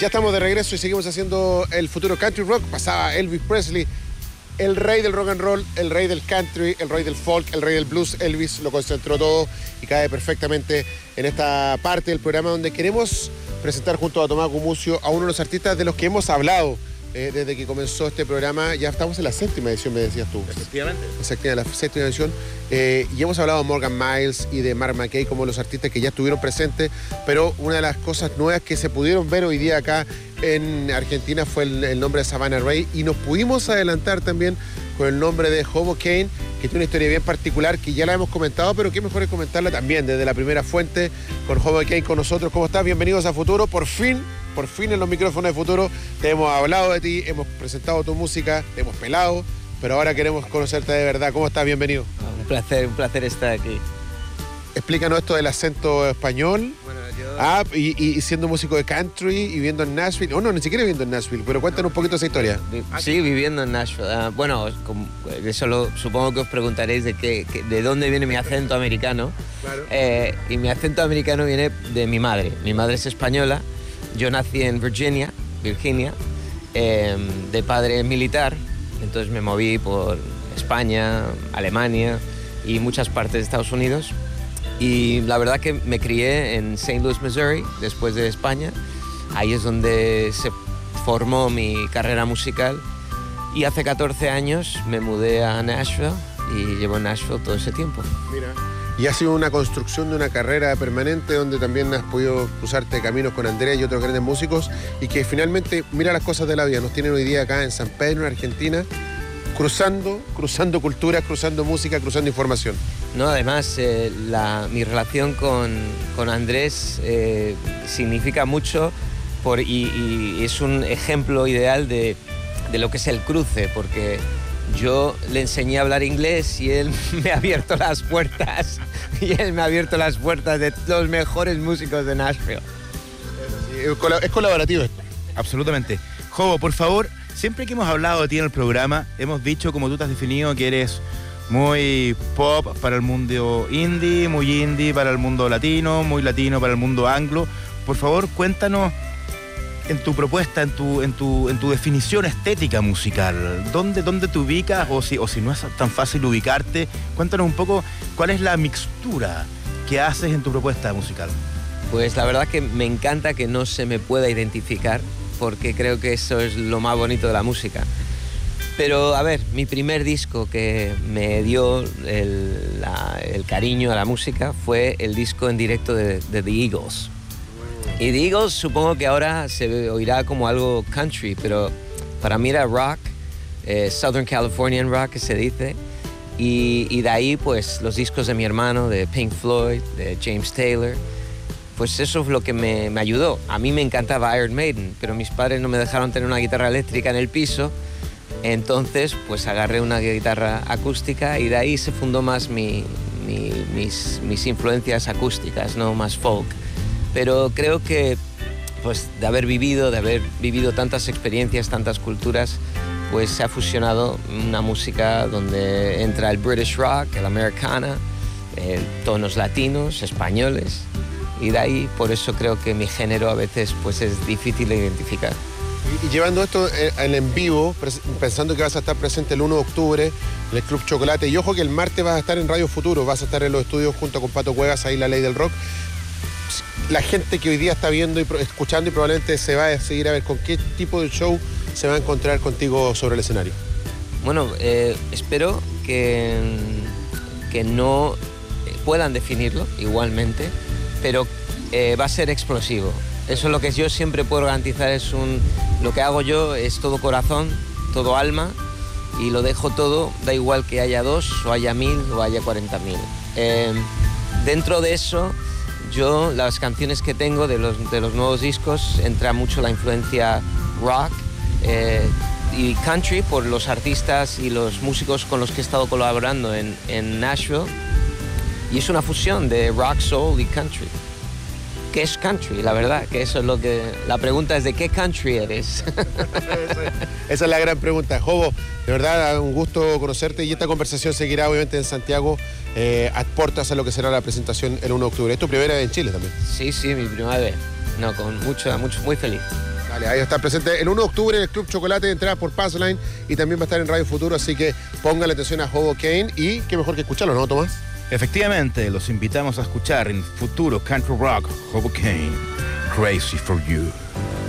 Ya estamos de regreso y seguimos haciendo el futuro country rock. Pasaba Elvis Presley, el rey del rock and roll, el rey del country, el rey del folk, el rey del blues. Elvis lo concentró todo y cae perfectamente en esta parte del programa donde queremos presentar junto a Tomás Gumucio a uno de los artistas de los que hemos hablado desde que comenzó este programa. Ya estamos en la 7ª edición, me decías tú. Efectivamente. Exactamente, la 7ª edición. Y hemos hablado de Morgan Miles y de Mark McKay como los artistas que ya estuvieron presentes, pero una de las cosas nuevas que se pudieron ver hoy día acá en Argentina fue el nombre de Savannah Rey, y nos pudimos adelantar también con el nombre de Hobo Kane, que tiene una historia bien particular que ya la hemos comentado, pero qué mejor es comentarla también desde la primera fuente con Hobo Kane con nosotros. ¿Cómo estás? Bienvenidos a Futuro. Por fin en los micrófonos de Futuro te hemos hablado de ti, hemos presentado tu música, te hemos pelado, pero ahora queremos conocerte de verdad. ¿Cómo estás? Bienvenido. Un placer estar aquí. Explícanos esto del acento español. Bueno, yo... y siendo músico de country y viviendo en Nashville. No, ni siquiera viviendo en Nashville, pero cuéntanos un poquito esa historia. Sí, viviendo en Nashville. Bueno, supongo que os preguntaréis de dónde viene mi acento americano. Claro. Y mi acento americano viene de mi madre. Mi madre es española. Yo nací en Virginia, de padre militar. Entonces me moví por España, Alemania y muchas partes de Estados Unidos. Y la verdad que me crié en St. Louis, Missouri, después de España. Ahí es donde se formó mi carrera musical. Y hace 14 años me mudé a Nashville y llevo en Nashville todo ese tiempo. Mira. Y ha sido una construcción de una carrera permanente donde también has podido cruzarte caminos con Andrea y otros grandes músicos, y que finalmente, mira las cosas de la vida, nos tienen hoy día acá en San Pedro, en Argentina, cruzando culturas, cruzando música, cruzando información. No, además, mi relación con Andrés significa mucho y es un ejemplo ideal de lo que es el cruce, porque yo le enseñé a hablar inglés y él me ha abierto las puertas. Y él me ha abierto las puertas de los mejores músicos de Nashville. Es colaborativo esto. Absolutamente. Hobo, por favor, siempre que hemos hablado de ti en el programa, hemos dicho, como tú te has definido, que eres muy pop para el mundo indie, muy indie para el mundo latino, muy latino para el mundo anglo. Por favor, cuéntanos en tu propuesta, en tu definición estética musical, ¿dónde te ubicas? O si no es tan fácil ubicarte, cuéntanos un poco cuál es la mixtura que haces en tu propuesta musical. Pues la verdad que me encanta que no se me pueda identificar, porque creo que eso es lo más bonito de la música. Pero a ver, mi primer disco que me dio el cariño a la música fue el disco en directo de The Eagles. Y The Eagles supongo que ahora se oirá como algo country, pero para mí era rock, Southern Californian rock que se dice, y de ahí pues los discos de mi hermano, de Pink Floyd, de James Taylor, pues eso es lo que me ayudó. A mí me encantaba Iron Maiden, pero mis padres no me dejaron tener una guitarra eléctrica en el piso, entonces pues agarré una guitarra acústica y de ahí se fundó más mis influencias acústicas, no más folk. Pero creo que pues de haber vivido tantas experiencias, tantas culturas, pues se ha fusionado una música donde entra el British rock, el americana, tonos latinos, españoles, y de ahí por eso creo que mi género a veces pues es difícil de identificar. Y llevando esto en vivo, pensando que vas a estar presente el 1 de octubre en el Club Chocolate, y ojo que el martes vas a estar en Radio Futuro, vas a estar en los estudios junto con Pato Cuevas, ahí La Ley del Rock. La gente que hoy día está viendo y escuchando y probablemente se va a seguir a ver con qué tipo de show se va a encontrar contigo sobre el escenario. Bueno, espero que no puedan definirlo igualmente, pero va a ser explosivo. Eso es lo que yo siempre puedo garantizar, lo que hago yo es todo corazón, todo alma, y lo dejo todo, da igual que haya 2 o haya 1000 o haya 40.000. Dentro de eso, yo, las canciones que tengo de los nuevos discos, entra mucho la influencia rock y country por los artistas y los músicos con los que he estado colaborando en Nashville. Y es una fusión de rock, soul y country. ¿Qué es country? La verdad, que eso es lo que... La pregunta es ¿de qué country eres? Esa es la gran pregunta. Hobo, de verdad, un gusto conocerte, y esta conversación seguirá obviamente en Santiago, a puertas a lo que será la presentación el 1 de octubre. ¿Es tu primera vez en Chile también? Sí, mi primera vez. No, muy feliz. Dale, ahí está presente el 1 de octubre en el Club Chocolate, entrada por Passline, y también va a estar en Radio Futuro, así que póngale atención a Hobo Kane y qué mejor que escucharlo, ¿no, Tomás? Efectivamente, los invitamos a escuchar en Futuro Country Rock, Hobo Kane, Crazy for You.